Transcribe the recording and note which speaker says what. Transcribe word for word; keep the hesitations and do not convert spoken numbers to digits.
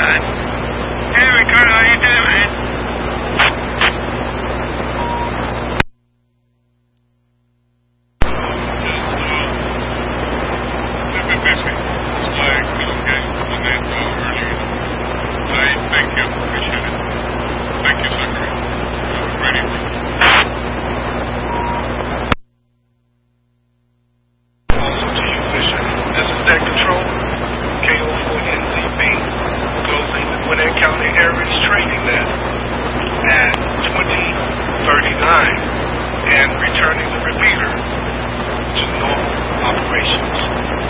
Speaker 1: thirty-nine. Hey, Ricardo, how you doing, man?
Speaker 2: Thank you. Appreciate it. Thank you, Secretary. Ready for
Speaker 3: Also to you, Fisher. This is Deck Control, K O four N Z B, closing the Gwinnett County Airways Training Net at twenty thirty-nine and returning the repeater to normal operations.